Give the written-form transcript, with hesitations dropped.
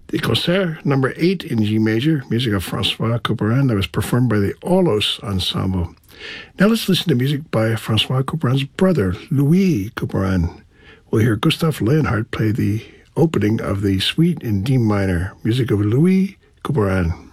The Concert number 8 in G major, music of Francois Couperin, that was performed by the Aulos Ensemble. Now let's listen to music by Francois Couperin's brother, Louis Couperin. We'll hear Gustav Leonhardt play the opening of the Suite in D minor, music of Louis Couperin.